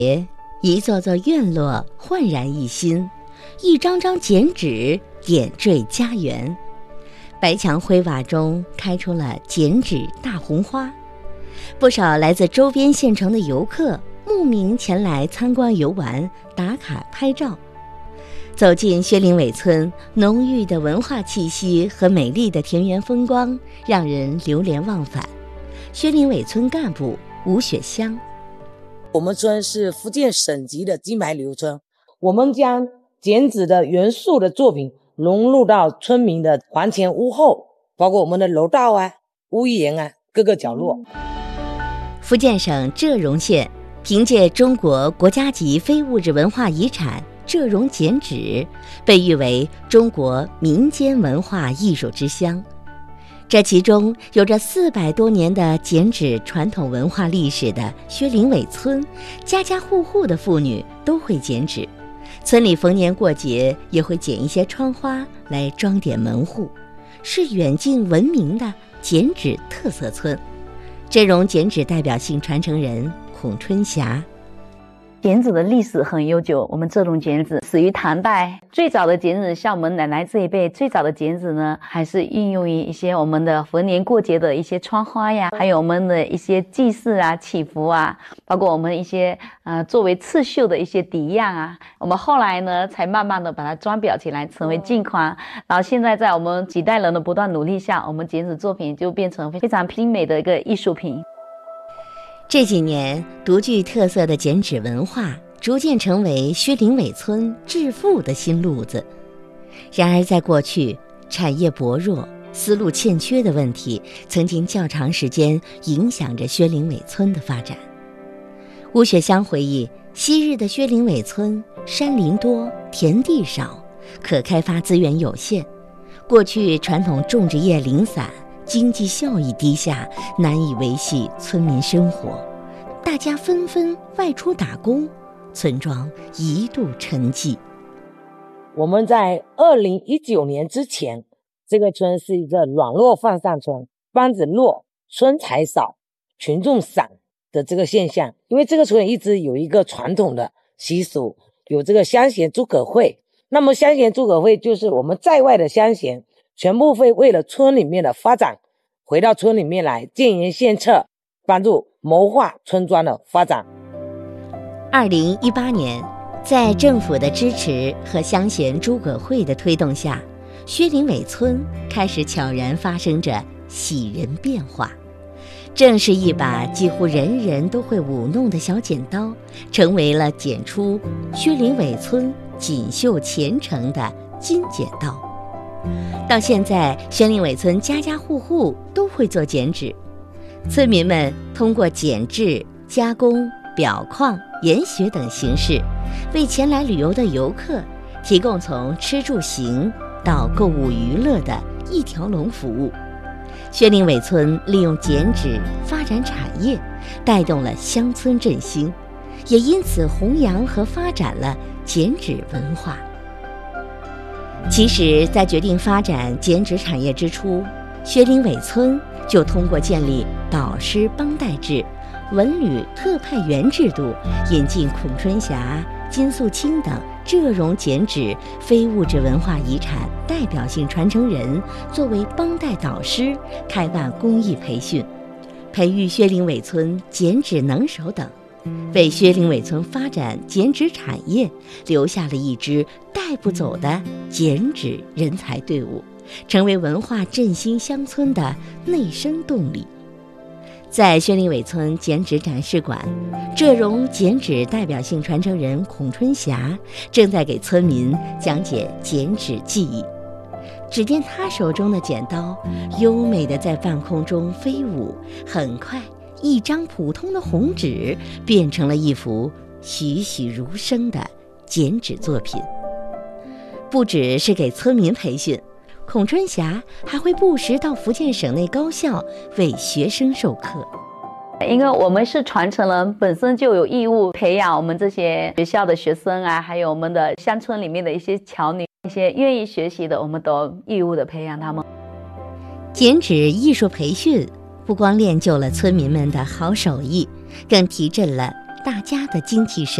一座座院落焕然一新，一张张剪纸点缀家园。白墙灰瓦中开出了剪纸大红花，不少来自周边县城的游客慕名前来参观游玩，打卡拍照。走进薛林尾村，浓郁的文化气息和美丽的田园风光让人流连忘返。薛林尾村干部吴雪香： 我们村是福建省级的金牌旅游村，我们将剪纸的元素的作品融入到村民的房前屋后，包括我们的楼道啊、屋檐啊各个角落。 福建省浙荣县凭借中国国家级非物质文化遗产浙荣剪纸，被誉为中国民间文化艺术之乡。这其中有着400多年的剪纸传统文化历史的薛林尾村，家家户户的妇女都会剪纸，村里逢年过节也会剪一些窗花来装点门户，是远近闻名的剪纸特色村。浙荣剪纸代表性传承人孔春霞： 剪纸的历史很悠久，我们这种剪纸始于唐代。最早的剪纸，像我们奶奶这一辈，最早的剪纸呢，还是运用于一些我们的逢年过节的一些窗花呀，还有我们的一些祭祀啊、祈福啊，包括我们一些作为刺绣的一些底样啊。我们后来呢，才慢慢的把它装裱起来，成为镜框。然后现在在我们几代人的不断努力下，我们剪纸作品就变成非常精美的一个艺术品。 这几年，独具特色的剪纸文化逐渐成为薛林尾村致富的新路子。然而在过去，产业薄弱、思路欠缺的问题曾经较长时间影响着薛林尾村的发展。吴雪香回忆，昔日的薛林尾村山林多，田地少，可开发资源有限，过去传统种植业零散，经济效益低下，难以维系村民生活，大家纷纷外出打工，村庄一度沉寂。 我们在2019年之前，这个村是一个软弱泛善村，班子弱，村财少，群众散的这个现象。因为这个村一直有一个传统的习俗，有这个乡贤诸葛会。那么乡贤诸葛会就是我们在外的乡贤全部会为了村里面的发展，回到村里面来建言献策，帮助谋划村庄的发展。 2018年，在政府的支持和乡贤诸葛会的推动下，薛林尾村开始悄然发生着喜人变化。正是一把几乎人人都会舞弄的小剪刀，成为了剪出薛林尾村锦绣前程的金剪刀。到现在，薛林尾村家家户户都会做剪纸，村民们通过剪制、加工、裱框、研学等形式，为前来旅游的游客提供从吃住行到购物娱乐的一条龙服务。薛林尾村利用剪纸发展产业，带动了乡村振兴，也因此弘扬和发展了剪纸文化。其实在决定发展剪纸产业之初，薛林尾村就通过建立导师帮带制、文旅特派员制度，引进孔春霞、金素清等浙荣剪纸非物质文化遗产代表性传承人作为帮带导师，开办公益培训，培育薛林尾村剪纸能手等，为薛林尾村发展剪纸产业留下了一支带不走的剪纸人才队伍，成为文化振兴乡村的内生动力。在薛林尾村剪纸展示馆，浙荣剪纸代表性传承人孔春霞正在给村民讲解剪纸技艺。只见他手中的剪刀优美地在半空中飞舞，很快一张普通的红纸变成了一幅栩栩如生的剪纸作品。不只是给村民培训，孔春霞还会不时到福建省内高校为学生授课。 因为我们是传承人，本身就有义务培养我们这些学校的学生啊，还有我们的乡村里面的一些侨女，一些愿意学习的，我们都义务的培养他们。 剪纸艺术培训不光练就了村民们的好手艺，更提振了大家的精气神。